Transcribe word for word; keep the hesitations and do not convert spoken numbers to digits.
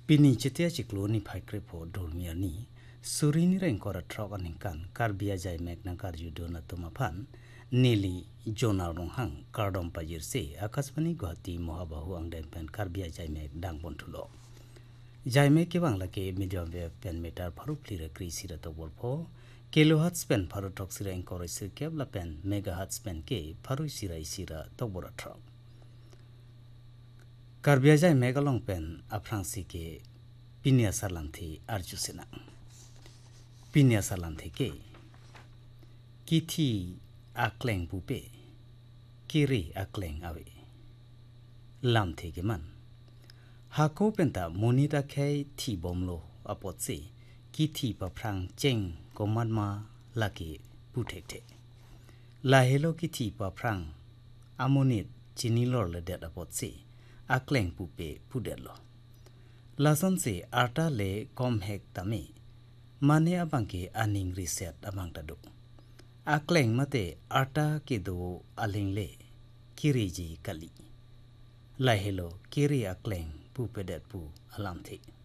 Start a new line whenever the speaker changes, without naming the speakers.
ปีนี้จิตยาจิกลูนี่ไพคริปโอโดลมียนี่สุรินิเรงกอร์ทรอกอันหิกันคาร์บิอาใจแมกนังการยูโดนัตุมาพันนีลีโจนารงหังคาร์ดอมปาจิรเซอาคัสปนิกวาตีมหาบาหูอังเดนเป็นคาร์บิอาใจแมกดังบนทุโลใจแมกเก็บังละเกมีเดียมเวเป็นเมตาร์พารุพลีระครีสิระตบอลโพกิโลฮัตสเปนพารุทอกสิระเองกอร์สิเก็บละเป็นเมกะฮัตสเปนเกพารุสิระอิสิระตบอลทรอกคาร์บิอาใจแมกลองเป็นอัฟรังสิเกปิเนียสลันทีอาร์จุสินะปิเนียสลันทีเกกิทีอักเลงปูเปกิริอักเลงเอาไว้ลำทีเกมันหากเขาเป็นตาโมนิตาแค่ที่บอมโลอปอดซีกิทีปะพรังเจงก็มันมาลักเกปูเทเทลาเฮโลกิทีปะพรังอโมนิตจินิลอร์เลเดดอปอดซีอักเลงปูเปปูเดลโลลาสันเซอาร์ตาเลคอมเฮกตามีมาเนอบังเกอานิงรีเซตอบังตาดุอักเลงมาเตอาร์ตาเกโดอลิงเลคิริจีกะลีไลเฮโลคิริอักเลงปูเปเดตปูอลัมเท